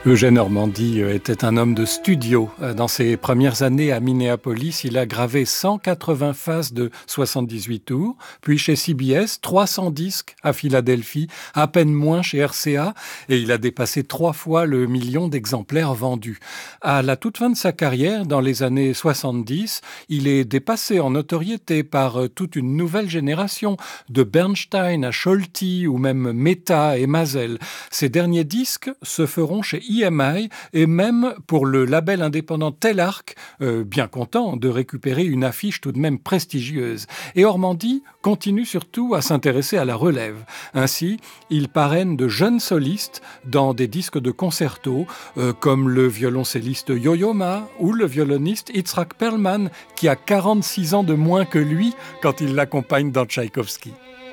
Eugène Ormandy était un homme de studio. Dans ses premières années à Minneapolis, il a gravé 180 faces de 78 tours, puis chez CBS, 300 disques à Philadelphie, à peine moins chez RCA, et il a dépassé 3 fois le million d'exemplaires vendus. À la toute fin de sa carrière, dans les années 70, il est dépassé en notoriété par toute une nouvelle génération, de Bernstein à Scholti ou même Mehta et Mazel. Ces derniers disques se feront chez EMI et même pour le label indépendant Telarc, bien content de récupérer une affiche tout de même prestigieuse. Et Ormandy continue surtout à s'intéresser à la relève. Ainsi, il parraine de jeunes solistes dans des disques de concerto, comme le violoncelliste Yo-Yo Ma ou le violoniste Itzhak Perlman, qui a 46 ans de moins que lui quand il l'accompagne dans Tchaïkovski.